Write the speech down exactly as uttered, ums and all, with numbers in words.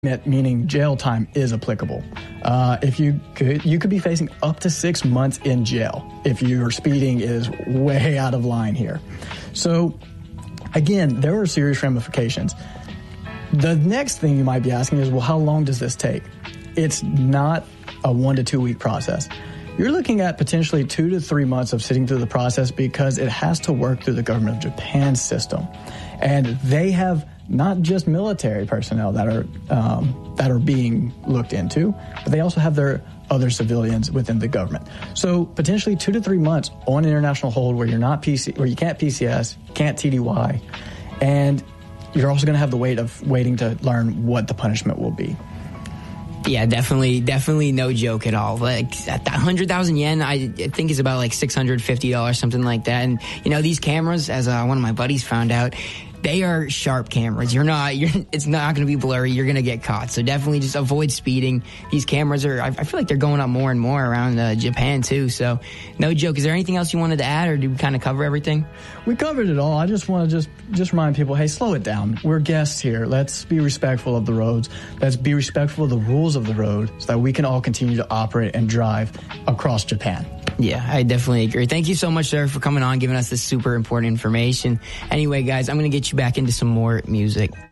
meaning jail time, is applicable. Uh, if you could, you could be facing up to six months in jail if your speeding is way out of line here. So, again, there are serious ramifications. The next thing you might be asking is, well, how long does this take? It's not a one to two week process. You're looking at potentially two to three months of sitting through the process because it has to work through the government of Japan's system. And they have not just military personnel that are um, that are being looked into, but they also have their other civilians within the government. So potentially two to three months on international hold where you're not P C, where you can't P C S, can't T D Y, and you're also going to have the weight of waiting to learn what the punishment will be. Yeah, definitely, definitely no joke at all. Like, at that one hundred thousand yen, I think is about like six hundred fifty dollars, something like that. And, you know, these cameras, as uh, one of my buddies found out, they are sharp cameras. You're not, you're, it's not going to be blurry. You're going to get caught. So definitely just avoid speeding. These cameras are, I, I feel like they're going up more and more around uh, Japan too. So no joke. Is there anything else you wanted to add, or did we kind of cover everything? We covered it all. I just want to just, just remind people, hey, slow it down. We're guests here. Let's be respectful of the roads. Let's be respectful of the rules of the road so that we can all continue to operate and drive across Japan. Yeah, I definitely agree. Thank you so much, sir, for coming on, giving us this super important information. Anyway, guys, I'm going to get you back into some more music.